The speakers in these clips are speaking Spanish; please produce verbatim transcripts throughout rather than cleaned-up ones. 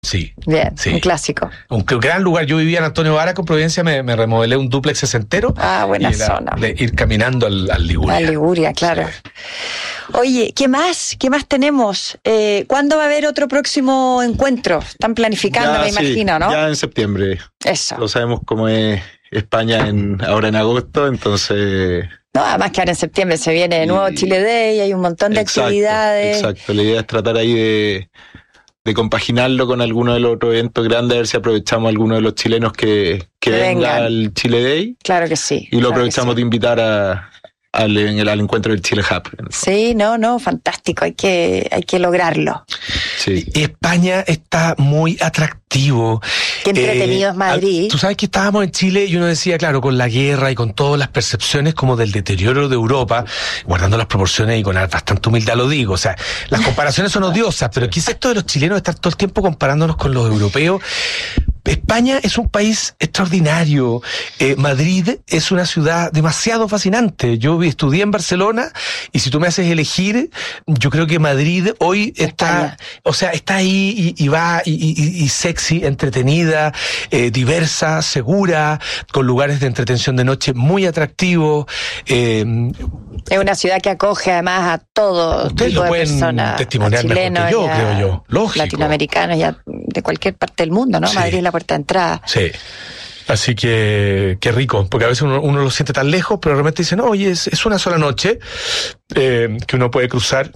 Sí. Bien, sí. un clásico. Un gran lugar. Yo vivía en Antonio Vara con Providencia, me, me remodelé un dúplex sesentero. Ah, buena zona. De ir caminando al, al Liguria. Al Liguria, claro. Sí. Oye, ¿qué más? ¿Qué más tenemos? Eh, ¿Cuándo va a haber otro próximo encuentro? Están planificando, ya, me sí, imagino, ¿no? Ya en septiembre. Eso. Lo sabemos cómo es España en, ahora en agosto, entonces... No, además que ahora en septiembre se viene de nuevo y... Chile Day, hay un montón de exacto, actividades. Exacto, la idea es tratar ahí de... de compaginarlo con alguno de los otros eventos grandes, a ver si aprovechamos a alguno de los chilenos que, que, que venga al Chile Day. Claro que sí. Y lo claro aprovechamos sí. de invitar a, al, al, al encuentro del Chile Hub. Sí, no, no, fantástico, hay que, hay que lograrlo. Sí. España está muy atractivo. Qué entretenido eh, es Madrid. Tú sabes que estábamos en Chile y uno decía, claro, con la guerra y con todas las percepciones como del deterioro de Europa, guardando las proporciones y con bastante humildad lo digo, o sea, las comparaciones son odiosas, pero ¿qué es esto de los chilenos de estar todo el tiempo comparándonos con los europeos? España es un país extraordinario. Eh, Madrid es una ciudad demasiado fascinante. Yo estudié en Barcelona y si tú me haces elegir, yo creo que Madrid hoy está, España. o sea, está ahí y, y va y, y, y sexy, entretenida, eh, diversa, segura, con lugares de entretención de noche muy atractivos. Eh, es una ciudad que acoge además a todo Ustedes tipo lo de pueden personas, testimoniar a chilenos, mejor que yo, a creo yo. Lógico. Latinoamericanos y a, de cualquier parte del mundo, ¿no? Sí. Madrid es la puerta de entrada. Sí. Así que, qué rico, porque a veces uno, uno lo siente tan lejos, pero de repente dicen, no, oye, es, es una sola noche eh, que uno puede cruzar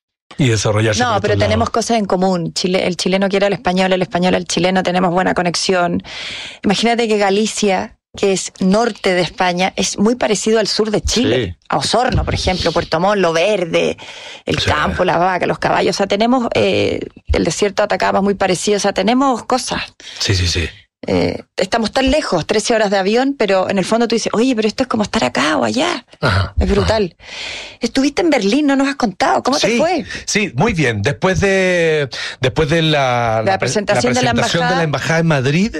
y desarrollarse. No, pero tenemos lados. Cosas en común. Chile, el chileno quiere al español, el español al chileno, tenemos buena conexión. Imagínate que Galicia, que es norte de España, es muy parecido al sur de Chile. Sí. A Osorno, por ejemplo, Puerto Montt, lo verde, el sí. campo, la vaca, los caballos. O sea, tenemos eh, el desierto de Atacama muy parecido. O sea, tenemos cosas. Sí, sí, sí. Eh, estamos tan lejos, trece horas de avión, pero en el fondo tú dices, oye, pero esto es como estar acá o allá. Ajá, es brutal. Ajá. Estuviste en Berlín, no nos has contado, ¿cómo sí, te fue? Sí, muy bien. Después de después de la, la, la presentación, la presentación de, la embajada. de la embajada en Madrid,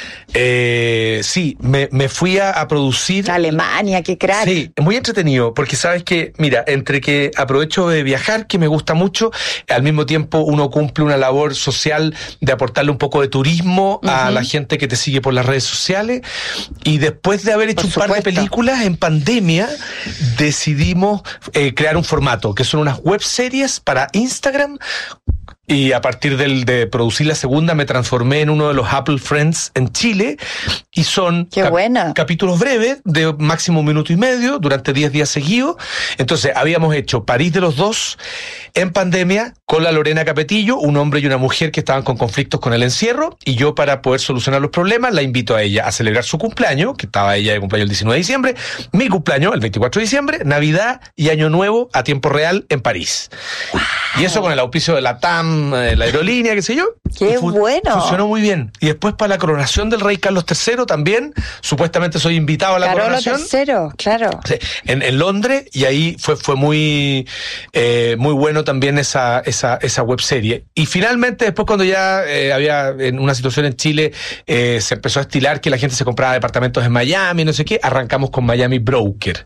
eh, sí, me, me fui a, a producir. Alemania, qué crack. Sí, muy entretenido, porque sabes que, mira, entre que aprovecho de viajar, que me gusta mucho, al mismo tiempo uno cumple una labor social de aportarle un poco de turismo uh-huh. a la gente que te sigue por las redes sociales, y después de haber hecho por un supuesto. par de películas en pandemia, decidimos eh, crear un formato, que son unas web series para Instagram, y a partir del, de producir la segunda me transformé en uno de los Apple Friends en Chile, y son Qué cap- buena. capítulos breves de máximo un minuto y medio durante diez días seguidos. Entonces habíamos hecho París de los dos en pandemia con la Lorena Capetillo, un hombre y una mujer que estaban con conflictos con el encierro, y yo, para poder solucionar los problemas, la invito a ella a celebrar su cumpleaños, que estaba ella de cumpleaños el diecinueve de diciembre, mi cumpleaños el veinticuatro de diciembre, Navidad y Año Nuevo a tiempo real en París. Wow. Y eso con el auspicio de la T A M, la aerolínea, qué sé yo. ¡Qué fu- bueno! Funcionó muy bien. Y después, para la coronación del rey Carlos tercero también, supuestamente soy invitado a la Carlos coronación. Carlos tercero, claro. Sí, en, en Londres, y ahí fue fue muy eh, muy bueno también esa esa esa web serie. Y finalmente, después, cuando ya eh, había en una situación en Chile, eh, se empezó a estilar que la gente se compraba departamentos en Miami, no sé qué, arrancamos con Miami Broker.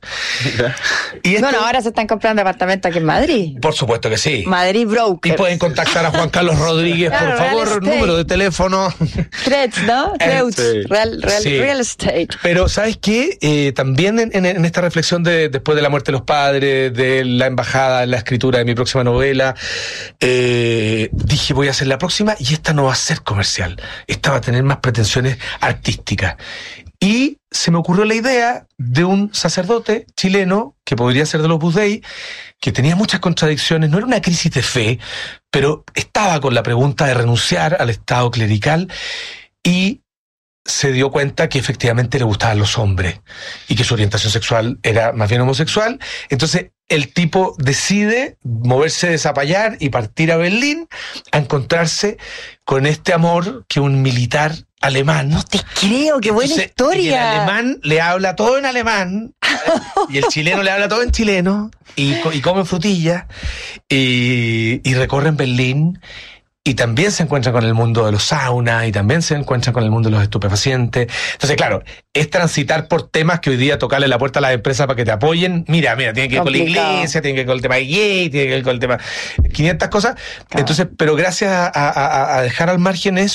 Y esto, bueno, ahora se están comprando departamentos aquí en Madrid. Por supuesto que sí. Madrid Broker. Y pueden contactar a Juan Carlos Rodríguez, claro, por favor, número de teléfono. Creds, ¿no? Creds, sí. real, real, sí. real estate. Pero, ¿sabes qué? Eh, también en, en, en esta reflexión de después de la muerte de los padres, de la embajada, la escritura de mi próxima novela, eh, dije, voy a hacer la próxima, y esta no va a ser comercial. Esta va a tener más pretensiones artísticas. Y se me ocurrió la idea de un sacerdote chileno, que podría ser del Opus Dei, que tenía muchas contradicciones, no era una crisis de fe, pero estaba con la pregunta de renunciar al estado clerical, y se dio cuenta que efectivamente le gustaban los hombres y que su orientación sexual era más bien homosexual. Entonces el tipo decide moverse de Zapallar y partir a Berlín a encontrarse con este amor que un militar alemán. No te creo, qué buena Entonces, historia. el alemán le habla todo en alemán y el chileno le habla todo en chileno, y, y comen frutilla y, y recorren Berlín. y también se encuentran con el mundo de los saunas, y también se encuentran con el mundo de los estupefacientes. Entonces, claro, es transitar por temas que hoy día tocarle la puerta a las empresas para que te apoyen. Mira, mira, tiene que ver con la iglesia, tiene que ver con el tema gay, tiene que ver con el tema quinientas cosas. Claro. Entonces, pero gracias a, a, a dejar al margen eso,